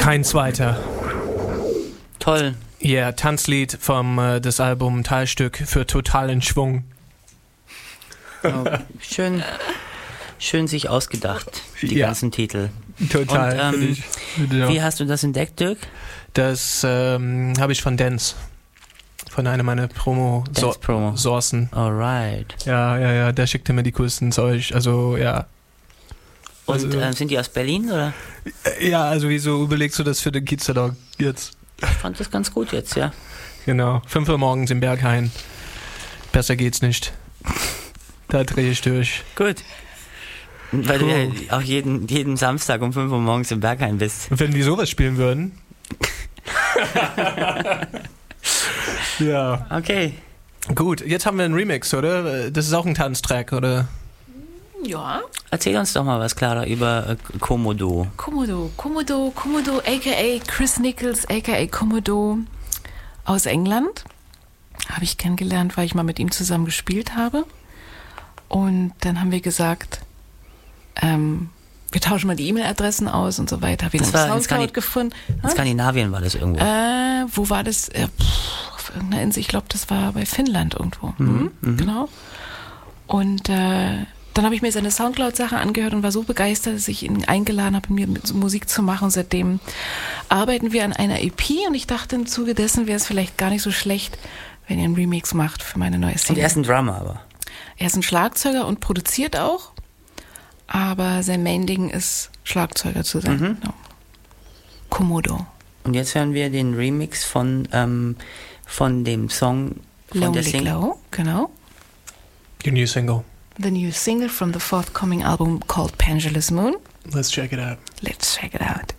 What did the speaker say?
Kein zweiter. Toll. Ja, yeah, Tanzlied vom das Album Teilstück für totalen Schwung. Oh, schön sich ausgedacht, die ganzen Titel. Total. Und, wie hast du das entdeckt, Dirk? Das habe ich von Dance. Von einer meiner Promo-Sourcen. Alright. Ja, der schickte mir die coolsten Zeug. Also, ja. Und sind die aus Berlin, oder? Ja, also wieso überlegst du das für den Kiezertag jetzt? Ich fand das ganz gut jetzt, ja. Genau, 5 Uhr morgens im Berghain. Besser geht's nicht. Da drehe ich durch. Gut. Weil du ja auch jeden Samstag um 5 Uhr morgens im Berghain bist. Und wenn wir sowas spielen würden... Ja. Okay. Gut, jetzt haben wir einen Remix, oder? Das ist auch ein Tanztrack, oder? Ja. Erzähl uns doch mal was, Clara, über Komodo. Komodo, a.k.a. Chris Nichols, a.k.a. Komodo aus England. Habe ich kennengelernt, weil ich mal mit ihm zusammen gespielt habe. Und dann haben wir gesagt, wir tauschen mal die E-Mail-Adressen aus und so weiter. Habe ich auf Soundcloud gefunden. In Skandinavien war das irgendwo. Wo war das? Auf irgendeiner Insel. Ich glaube, das war bei Finnland irgendwo. Genau. Und dann habe ich mir seine Soundcloud-Sache angehört und war so begeistert, dass ich ihn eingeladen habe, mit mir Musik zu machen. Und seitdem arbeiten wir an einer EP und ich dachte, im Zuge dessen wäre es vielleicht gar nicht so schlecht, wenn ihr einen Remix macht für meine neue Single. Und er ist ein Drummer, aber. Er ist ein Schlagzeuger und produziert auch, aber sein Main-Ding ist, Schlagzeuger zu sein. Genau. Komodo. Und jetzt hören wir den Remix von dem Song von Lonely der Single. Glow, genau. The new single. The new single from the forthcoming album called Pendulous Moon. Let's check it out. Let's check it out.